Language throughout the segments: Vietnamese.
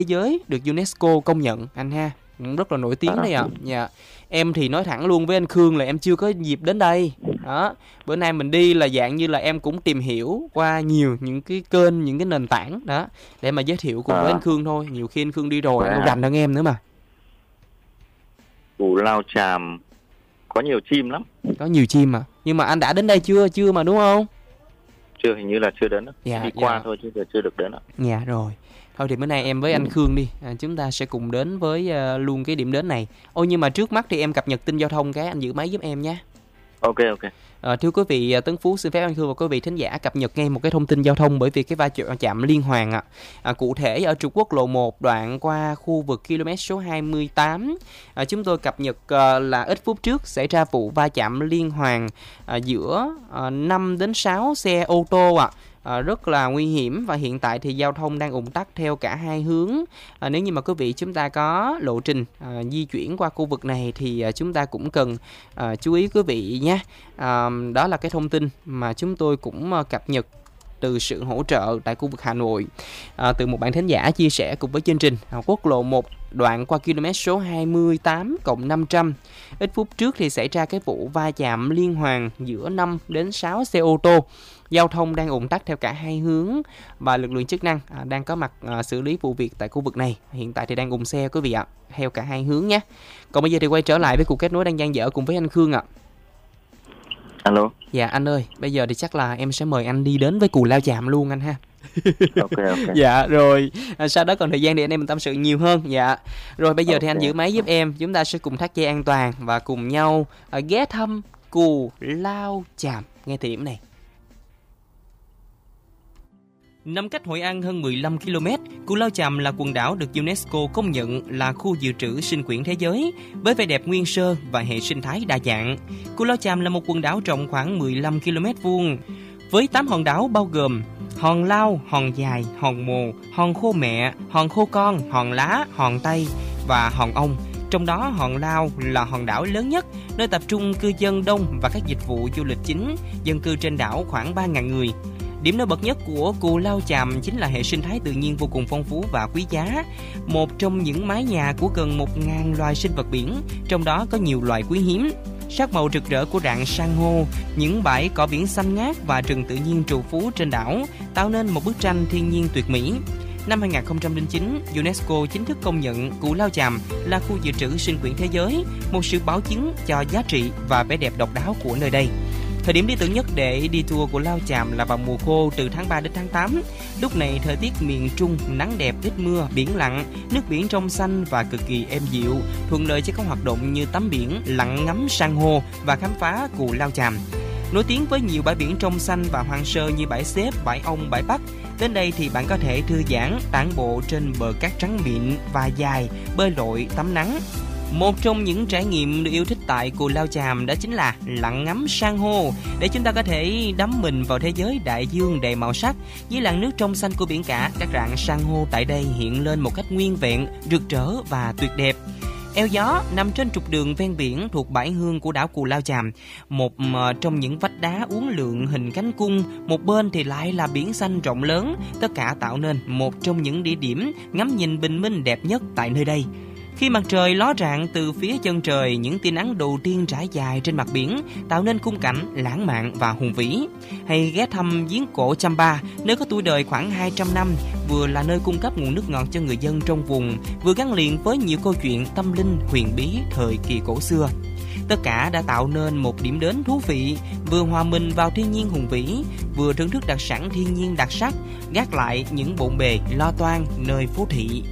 thế giới được UNESCO công nhận anh ha, cũng rất là nổi tiếng đây ạ. Dạ. Em thì nói thẳng luôn với anh Khương là em chưa có dịp đến đây. Đó, bữa nay mình đi là dạng như là em cũng tìm hiểu qua nhiều những cái kênh, những cái nền tảng đó để mà giới thiệu cùng với anh Khương thôi. Nhiều khi anh Khương đi rồi anh không rành hơn em nữa mà. Cù Lao Chàm có nhiều chim lắm. Có nhiều chim mà. Nhưng mà anh đã đến đây chưa? Chưa mà đúng không? Chưa, hình như là chưa đến. Dạ, đi qua thôi chứ chưa được đến. Dạ rồi. Thôi thì bữa nay em với anh Khương đi, chúng ta sẽ cùng đến với luôn cái điểm đến này. Ôi nhưng mà trước mắt thì em cập nhật tin giao thông cái anh giữ máy giúp em nhé. Ok. Thưa quý vị, Tấn Phú xin phép anh Khương và quý vị thính giả cập nhật ngay một cái thông tin giao thông bởi vì cái va chạm liên hoàn cụ thể ở trục quốc lộ 1 đoạn qua khu vực km số 28. Chúng tôi cập nhật là ít phút trước xảy ra vụ va chạm liên hoàn giữa 5 đến 6 xe ô tô rất là nguy hiểm và hiện tại thì giao thông đang ùn tắc theo cả hai hướng. Nếu như mà quý vị chúng ta có lộ trình di chuyển qua khu vực này thì chúng ta cũng cần chú ý quý vị nhé. Đó là cái thông tin mà chúng tôi cũng cập nhật từ sự hỗ trợ tại khu vực Hà Nội từ một bạn thính giả chia sẻ cùng với chương trình. Quốc lộ 1 đoạn qua km số 28 cộng 500. Ít phút trước thì xảy ra cái vụ va chạm liên hoàn giữa 5 đến 6 xe ô tô. Giao thông đang ùn tắc theo cả hai hướng và lực lượng chức năng đang có mặt xử lý vụ việc tại khu vực này. Hiện tại thì đang ùn xe quý vị ạ, theo cả hai hướng nhé. Còn bây giờ thì quay trở lại với cuộc kết nối đang dang dở cùng với anh Khương ạ. Alo. Dạ anh ơi, bây giờ thì chắc là em sẽ mời anh đi đến với Cù Lao Chàm luôn anh ha. Ok. Dạ rồi, sau đó còn thời gian để anh em mình tâm sự nhiều hơn. Dạ. Rồi bây giờ thì anh giữ máy giúp em, chúng ta sẽ cùng thắt dây an toàn và cùng nhau ghé thăm Cù Lao Chàm ngay thời điểm này. Nằm cách Hội An hơn 15 km, Cù Lao Chàm là quần đảo được UNESCO công nhận là khu dự trữ sinh quyển thế giới với vẻ đẹp nguyên sơ và hệ sinh thái đa dạng. Cù Lao Chàm là một quần đảo rộng khoảng 15 km vuông với 8 hòn đảo bao gồm Hòn Lao, Hòn Dài, Hòn Mồ, Hòn Khô Mẹ, Hòn Khô Con, Hòn Lá, Hòn Tây và Hòn Ông. Trong đó Hòn Lao là hòn đảo lớn nhất, nơi tập trung cư dân đông và các dịch vụ du lịch chính, dân cư trên đảo khoảng 3.000 người. Điểm nổi bật nhất của Cù Lao Chàm chính là hệ sinh thái tự nhiên vô cùng phong phú và quý giá. Một trong những mái nhà của gần 1.000 loài sinh vật biển, trong đó có nhiều loài quý hiếm. Sắc màu rực rỡ của rạn san hô, những bãi cỏ biển xanh ngát và rừng tự nhiên trù phú trên đảo tạo nên một bức tranh thiên nhiên tuyệt mỹ. Năm 2009, UNESCO chính thức công nhận Cù Lao Chàm là khu dự trữ sinh quyển thế giới, một sự bảo chứng cho giá trị và vẻ đẹp độc đáo của nơi đây. Thời điểm lý tưởng nhất để đi tour Cù Lao Chàm là vào mùa khô từ tháng 3 đến tháng 8. Lúc này thời tiết miền Trung nắng đẹp, ít mưa, biển lặng, nước biển trong xanh và cực kỳ êm dịu, thuận lợi cho các hoạt động như tắm biển, lặn ngắm san hô và khám phá Cù Lao Chàm. Nổi tiếng với nhiều bãi biển trong xanh và hoang sơ như bãi Xếp, bãi Ông, bãi Bắc. Đến đây thì bạn có thể thư giãn, tản bộ trên bờ cát trắng mịn và dài, bơi lội, tắm nắng. Một trong những trải nghiệm được yêu thích tại Cù Lao Chàm đó chính là lặn ngắm san hô, để chúng ta có thể đắm mình vào thế giới đại dương đầy màu sắc. Dưới làn nước trong xanh của biển cả, các rạn san hô tại đây hiện lên một cách nguyên vẹn, rực rỡ và tuyệt đẹp. Eo Gió nằm trên trục đường ven biển thuộc bãi hương của đảo Cù Lao Chàm, một trong những vách đá uốn lượn hình cánh cung, một bên thì lại là biển xanh rộng lớn, tất cả tạo nên một trong những địa điểm ngắm nhìn bình minh đẹp nhất tại nơi đây. Khi mặt trời ló rạng từ phía chân trời, những tia nắng đầu tiên trải dài trên mặt biển tạo nên khung cảnh lãng mạn và hùng vĩ. Hay ghé thăm giếng cổ Champa, nơi có tuổi đời khoảng 200 năm, vừa là nơi cung cấp nguồn nước ngọt cho người dân trong vùng, vừa gắn liền với nhiều câu chuyện tâm linh huyền bí thời kỳ cổ xưa. Tất cả đã tạo nên một điểm đến thú vị, vừa hòa mình vào thiên nhiên hùng vĩ, vừa thưởng thức đặc sản thiên nhiên đặc sắc, gác lại những bộn bề lo toan nơi phố thị.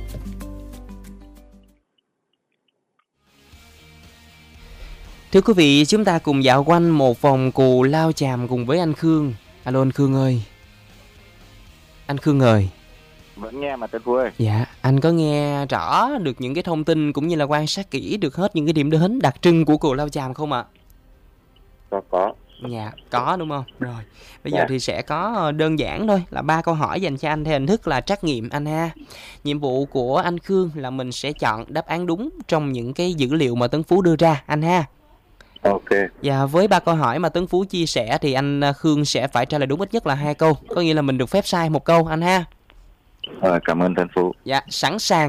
Thưa quý vị, chúng ta cùng dạo quanh một vòng Cù Lao Chàm cùng với anh Khương. Alo anh Khương ơi. Anh Khương ơi. Vẫn nghe mà Tân Phú ơi. Dạ, anh có nghe rõ được những cái thông tin cũng như là quan sát kỹ được hết những cái điểm đến đặc trưng của Cù Lao Chàm không ạ? Có. Dạ, có đúng không? Rồi, bây giờ thì sẽ có đơn giản thôi, là 3 câu hỏi dành cho anh theo hình thức là trắc nghiệm anh ha. Nhiệm vụ của anh Khương là mình sẽ chọn đáp án đúng trong những cái dữ liệu mà Tấn Phú đưa ra anh ha. Ok. Và với 3 câu hỏi mà Tấn Phú chia sẻ thì anh Khương sẽ phải trả lời đúng ít nhất là 2 câu. Có nghĩa là mình được phép sai 1 câu anh ha. Cảm ơn Tân Phú. Dạ, sẵn sàng